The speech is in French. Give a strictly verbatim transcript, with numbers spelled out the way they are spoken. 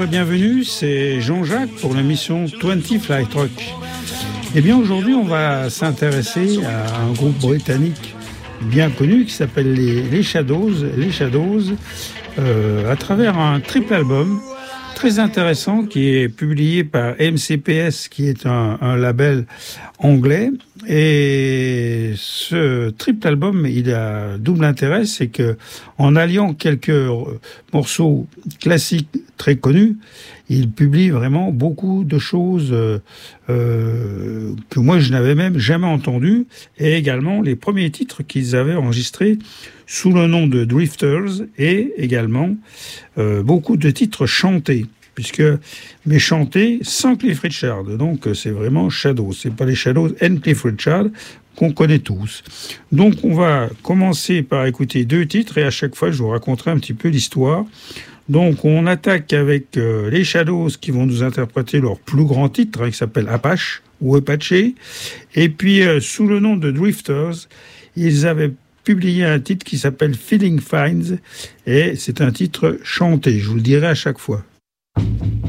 Bienvenue, c'est Jean-Jacques pour l'émission vingt Flight Rock. Eh bien aujourd'hui on va s'intéresser à un groupe britannique bien connu qui s'appelle les, les Shadows, les Shadows euh, à travers un triple album très intéressant qui est publié par M C P S, qui est un, un label anglais. Et ce triple album, il a double intérêt, c'est que en alliant quelques morceaux classiques très connus, il publie vraiment beaucoup de choses euh, euh, que moi je n'avais même jamais entendues, et également les premiers titres qu'ils avaient enregistrés sous le nom de Drifters, et également euh, beaucoup de titres chantés, puisque mais chantés sans Cliff Richard. Donc c'est vraiment Shadows, c'est pas les Shadows and Cliff Richard qu'on connaît tous. Donc on va commencer par écouter deux titres, et à chaque fois je vous raconterai un petit peu l'histoire. Donc on attaque avec euh, les Shadows qui vont nous interpréter leur plus grand titre, hein, qui s'appelle Apache ou Apache. Et puis euh, sous le nom de Drifters, ils avaient publié un titre qui s'appelle Feeling Fines, et c'est un titre chanté, je vous le dirai à chaque fois.